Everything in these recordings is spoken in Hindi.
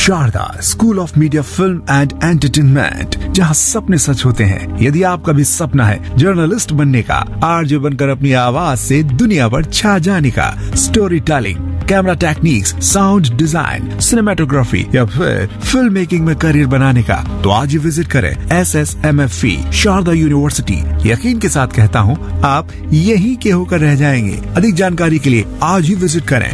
Sharda school of media film and entertainment, जहां सपने सच होते हैं। यदि आपका भी सपना है जर्नलिस्ट बनने का, आरजे बनकर अपनी आवाज से दुनिया पर छा जाने का, story telling, camera techniques, sound design, cinematography या फिर फिल्म मेकिंग में करियर बनाने का, तो आज ही विजिट करें SSMFE शारदा यूनिवर्सिटी। यकीन के साथ कहता हूँ, आप यहीं के होकर रह जाएंगे। अधिक जानकारी के लिए आज ही विजिट करें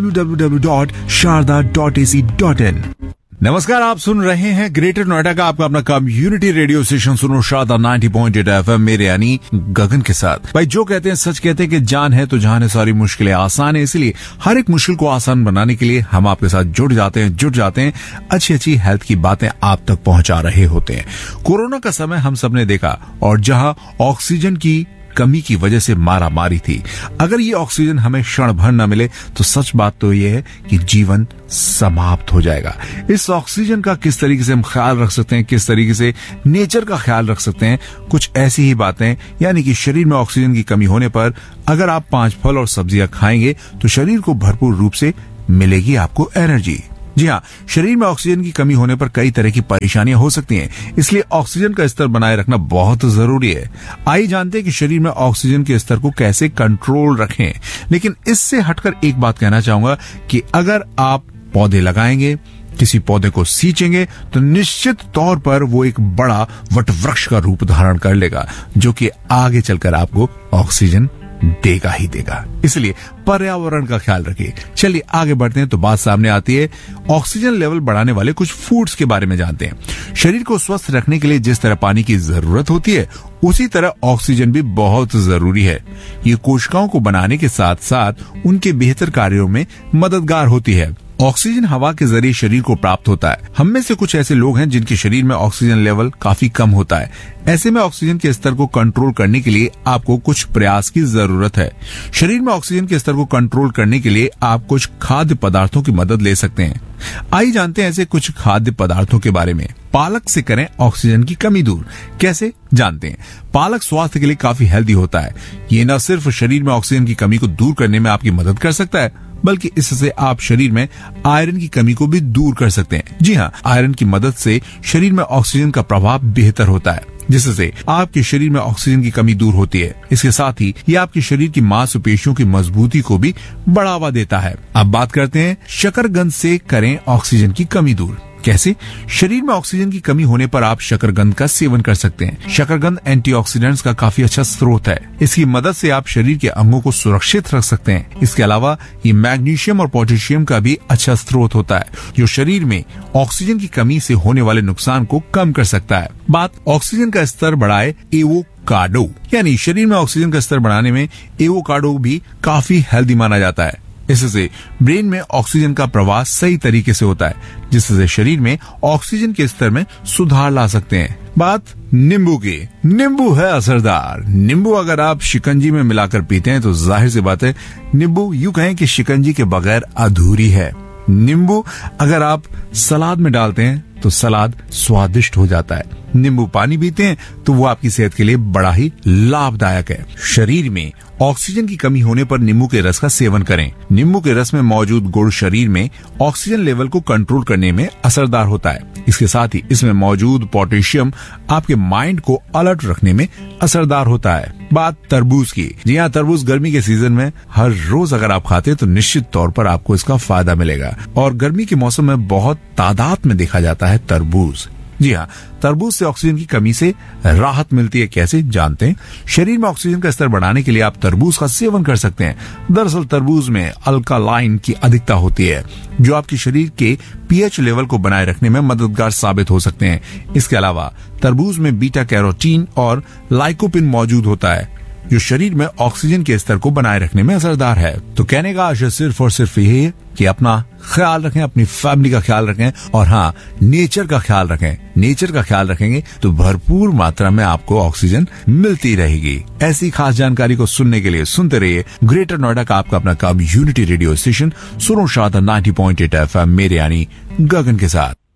www.sharda.ac.in। नमस्कार, आप सुन रहे हैं ग्रेटर नोएडा का आपका अपना कम्युनिटी रेडियो स्टेशन सुनो शारदा 90.8 FM, मेरे यानी गगन के साथ। भाई, जो कहते हैं सच कहते हैं कि जान है तो जहान है सारी मुश्किलें आसान है। इसलिए हर एक मुश्किल को आसान बनाने के लिए हम आपके साथ जुट जाते हैं, अच्छी हेल्थ की बातें आप तक पहुंचा रहे होते हैं। कोरोना का समय हम सबने देखा, और जहां ऑक्सीजन की कमी की वजह से मारा मारी थी। अगर ये ऑक्सीजन हमें क्षण भर न मिले तो सच बात तो ये है कि जीवन समाप्त हो जाएगा। इस ऑक्सीजन का किस तरीके से हम ख्याल रख सकते हैं, किस तरीके से नेचर का ख्याल रख सकते हैं, कुछ ऐसी ही बातें, यानी कि शरीर में ऑक्सीजन की कमी होने पर अगर आप 5 फल और सब्जियां खाएंगे तो शरीर को भरपूर रूप से मिलेगी आपको एनर्जी। जी हाँ, शरीर में ऑक्सीजन की कमी होने पर कई तरह की परेशानियां हो सकती हैं, इसलिए ऑक्सीजन का स्तर बनाए रखना बहुत जरूरी है। आइए जानते हैं कि शरीर में ऑक्सीजन के स्तर को कैसे कंट्रोल रखें। लेकिन इससे हटकर एक बात कहना चाहूंगा कि अगर आप पौधे लगाएंगे, किसी पौधे को सींचेंगे, तो निश्चित तौर पर वो एक बड़ा वटवृक्ष का रूप धारण कर लेगा, जो कि आगे चलकर आपको ऑक्सीजन देगा ही देगा। इसलिए पर्यावरण का ख्याल रखिए। चलिए आगे बढ़ते हैं तो बात सामने आती है ऑक्सीजन लेवल बढ़ाने वाले कुछ फूड्स के बारे में जानते हैं। शरीर को स्वस्थ रखने के लिए जिस तरह पानी की जरूरत होती है, उसी तरह ऑक्सीजन भी बहुत जरूरी है। ये कोशिकाओं को बनाने के साथ साथ उनके बेहतर कार्यों में मददगार होती है। ऑक्सीजन हवा के जरिए शरीर को प्राप्त होता है। हम में से कुछ ऐसे लोग हैं जिनके शरीर में ऑक्सीजन लेवल काफी कम होता है। ऐसे में ऑक्सीजन के स्तर को कंट्रोल करने के लिए आपको कुछ प्रयास की जरूरत है। शरीर में ऑक्सीजन के स्तर को कंट्रोल करने के लिए आप कुछ खाद्य पदार्थों की मदद ले सकते हैं। आइए जानते हैं ऐसे कुछ खाद्य पदार्थों के बारे में। पालक से करें ऑक्सीजन की कमी दूर। कैसे, जानते हैं। पालक स्वास्थ्य के लिए काफी हेल्दी होता है। ये न सिर्फ शरीर में ऑक्सीजन की कमी को दूर करने में आपकी मदद कर सकता है, बल्कि इससे आप शरीर में आयरन की कमी को भी दूर कर सकते हैं। जी हाँ, आयरन की मदद से शरीर में ऑक्सीजन का प्रभाव बेहतर होता है, जिससे आपके शरीर में ऑक्सीजन की कमी दूर होती है। इसके साथ ही ये आपके शरीर की मांसपेशियों की मजबूती को भी बढ़ावा देता है। अब बात करते हैं शकरकंद से करें ऑक्सीजन की कमी दूर। कैसे? शरीर में ऑक्सीजन की कमी होने पर आप शकरकंद का सेवन कर सकते हैं। शकरकंद एंटीऑक्सीडेंट्स का काफी अच्छा स्रोत है। इसकी मदद से आप शरीर के अंगों को सुरक्षित रख सकते हैं। इसके अलावा ये मैग्नीशियम और पोटेशियम का भी अच्छा स्रोत होता है, जो शरीर में ऑक्सीजन की कमी से होने वाले नुकसान को कम कर सकता है। बात ऑक्सीजन का स्तर बढ़ाए एवोकाडो, यानी शरीर में ऑक्सीजन का स्तर बढ़ाने में एवोकाडो भी काफी हेल्दी माना जाता है। इससे ब्रेन में ऑक्सीजन का प्रवाह सही तरीके से होता है, जिससे शरीर में ऑक्सीजन के स्तर में सुधार ला सकते हैं। बात नींबू की। नींबू है असरदार। नींबू अगर आप शिकंजी में मिलाकर पीते हैं तो जाहिर सी बात है, नींबू यूं कहें कि शिकंजी के बगैर अधूरी है। नींबू अगर आप सलाद में डालते हैं तो सलाद स्वादिष्ट हो जाता है। नींबू पानी पीते हैं तो वो आपकी सेहत के लिए बड़ा ही लाभदायक है। शरीर में ऑक्सीजन की कमी होने पर नींबू के रस का सेवन करें। नींबू के रस में मौजूद गुण शरीर में ऑक्सीजन लेवल को कंट्रोल करने में असरदार होता है। इसके साथ ही इसमें मौजूद पोटेशियम आपके माइंड को अलर्ट रखने में असरदार होता है। बात तरबूज की। जी हाँ, तरबूज गर्मी के सीजन में हर रोज अगर आप खाते हैं तो निश्चित तौर पर आपको इसका फायदा मिलेगा। और गर्मी के मौसम में बहुत तादाद में देखा जाता है तरबूज। जी हाँ, तरबूज से ऑक्सीजन की कमी से राहत मिलती है। कैसे, जानते हैं। शरीर में ऑक्सीजन का स्तर बढ़ाने के लिए आप तरबूज का सेवन कर सकते हैं। दरअसल तरबूज में अल्कालाइन की अधिकता होती है, जो आपके शरीर के पीएच लेवल को बनाए रखने में मददगार साबित हो सकते हैं। इसके अलावा तरबूज में बीटा कैरोटीन और लाइकोपिन मौजूद होता है, जो शरीर में ऑक्सीजन के स्तर को बनाए रखने में असरदार है। तो कहने का आशय सिर्फ और सिर्फ यही है कि अपना ख्याल रखें, अपनी फैमिली का ख्याल रखें, और हाँ, नेचर का ख्याल रखें। नेचर का ख्याल रखेंगे तो भरपूर मात्रा में आपको ऑक्सीजन मिलती रहेगी। ऐसी खास जानकारी को सुनने के लिए सुनते रहिए ग्रेटर नोएडा का आपका अपना कम्युनिटी रेडियो स्टेशन सुनो शारदा 90.8 FM, मेरे यानी गगन के साथ।